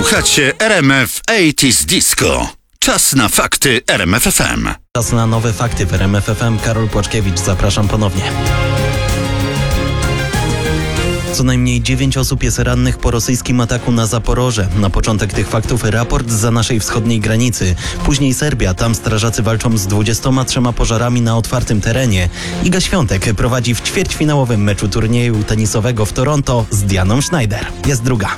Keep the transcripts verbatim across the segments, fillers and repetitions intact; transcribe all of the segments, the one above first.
Słuchacie R M F osiemdziesiąt Disco. Czas na fakty R M F F M. Czas na nowe fakty w R M F F M. Karol Płaczkiewicz, zapraszam ponownie. Co najmniej dziewięć osób jest rannych po rosyjskim ataku na Zaporoże. Na początek tych faktów raport zza naszej wschodniej granicy. Później Serbia, tam strażacy walczą z dwudziestoma trzema pożarami na otwartym terenie. Iga Świątek prowadzi w ćwierćfinałowym meczu turnieju tenisowego w Toronto z Dianą Schneider. Jest druga.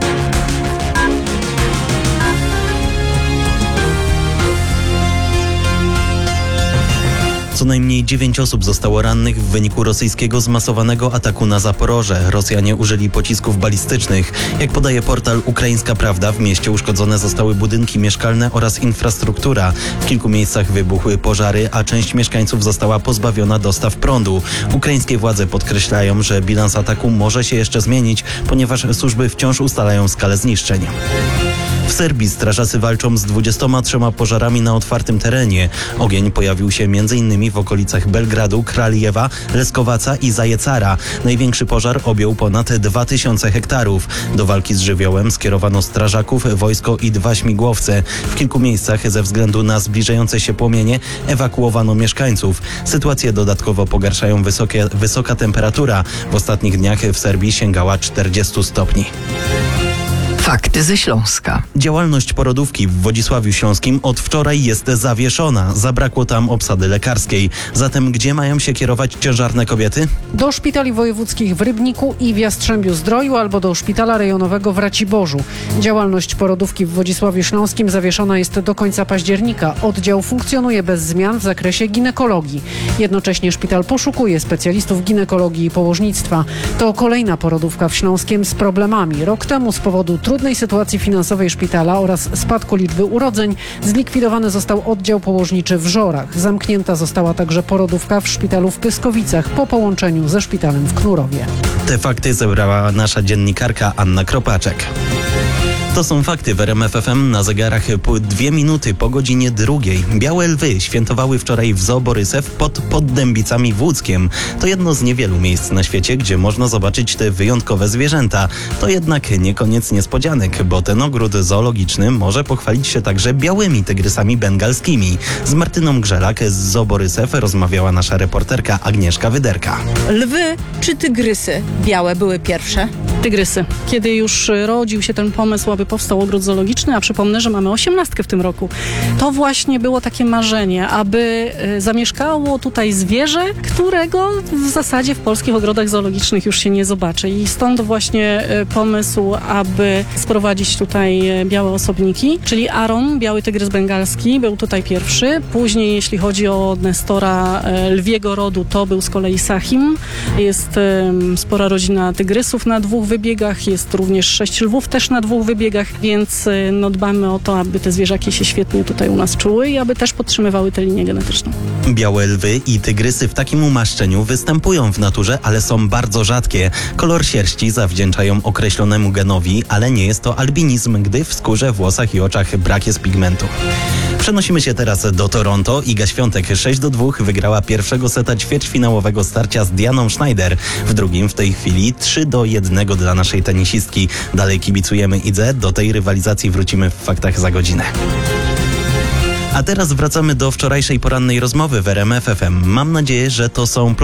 Co najmniej dziewięć osób zostało rannych w wyniku rosyjskiego zmasowanego ataku na Zaporoże. Rosjanie użyli pocisków balistycznych. Jak podaje portal Ukraińska Prawda, w mieście uszkodzone zostały budynki mieszkalne oraz infrastruktura. W kilku miejscach wybuchły pożary, a część mieszkańców została pozbawiona dostaw prądu. Ukraińskie władze podkreślają, że bilans ataku może się jeszcze zmienić, ponieważ służby wciąż ustalają skalę zniszczeń. W Serbii strażacy walczą z dwudziestoma trzema pożarami na otwartym terenie. Ogień pojawił się między innymi w okolicach Belgradu, Kraljewa, Leskowaca i Zajecara. Największy pożar objął ponad dwa tysiące hektarów. Do walki z żywiołem skierowano strażaków, wojsko i dwa śmigłowce. W kilku miejscach ze względu na zbliżające się płomienie ewakuowano mieszkańców. Sytuację dodatkowo pogarszają wysokie, wysoka temperatura. W ostatnich dniach w Serbii sięgała czterdziestu stopni. Fakty ze Śląska. Działalność porodówki w Wodzisławiu Śląskim od wczoraj jest zawieszona. Zabrakło tam obsady lekarskiej. Zatem gdzie mają się kierować ciężarne kobiety? Do szpitali wojewódzkich w Rybniku i w Jastrzębiu-Zdroju albo do szpitala rejonowego w Raciborzu. Działalność porodówki w Wodzisławiu Śląskim zawieszona jest do końca października. Oddział funkcjonuje bez zmian w zakresie ginekologii. Jednocześnie szpital poszukuje specjalistów ginekologii i położnictwa. To kolejna porodówka w Śląskiem z problemami. Rok temu z powodu trudnej sytuacji finansowej szpitala oraz spadku liczby urodzeń zlikwidowany został oddział położniczy w Żorach. Zamknięta została także porodówka w szpitalu w Pyskowicach po połączeniu ze szpitalem w Knurowie. Te fakty zebrała nasza dziennikarka Anna Kropaczek. To są fakty w R M F F M. Na zegarach po dwie minuty po godzinie drugiej. Białe lwy świętowały wczoraj w Zoo Borysew pod Poddębicami w Łódzkiem. To jedno z niewielu miejsc na świecie, gdzie można zobaczyć te wyjątkowe zwierzęta. To jednak nie koniec niespodzianek, bo ten ogród zoologiczny może pochwalić się także białymi tygrysami bengalskimi. Z Martyną Grzelak z Zoo Borysew rozmawiała nasza reporterka Agnieszka Wyderka. Lwy czy tygrysy białe były pierwsze? Tygrysy. Kiedy już rodził się ten pomysł, aby powstał ogród zoologiczny, a przypomnę, że mamy osiemnastkę w tym roku, to właśnie było takie marzenie, aby zamieszkało tutaj zwierzę, którego w zasadzie w polskich ogrodach zoologicznych już się nie zobaczy. I stąd właśnie pomysł, aby sprowadzić tutaj białe osobniki, czyli Aron, biały tygrys bengalski, był tutaj pierwszy. Później, jeśli chodzi o nestora lwiego rodu, to był z kolei Sahim. Jest spora rodzina tygrysów na dwóch wybiegach, jest również sześć lwów też na dwóch wybiegach, więc no, dbamy o to, aby te zwierzaki się świetnie tutaj u nas czuły i aby też podtrzymywały tę linię genetyczną. Białe lwy i tygrysy w takim umaszczeniu występują w naturze, ale są bardzo rzadkie. Kolor sierści zawdzięczają określonemu genowi, ale nie jest to albinizm, gdy w skórze, włosach i oczach brak jest pigmentu. Przenosimy się teraz do Toronto. Iga Świątek sześć do dwóch wygrała pierwszego seta ćwierćfinałowego starcia z Dianą Schneider. W drugim w tej chwili trzy do jednego dla naszej tenisistki. Dalej kibicujemy Idze. Do tej rywalizacji wrócimy w faktach za godzinę. A teraz wracamy do wczorajszej porannej rozmowy w R M F F M. Mam nadzieję, że to są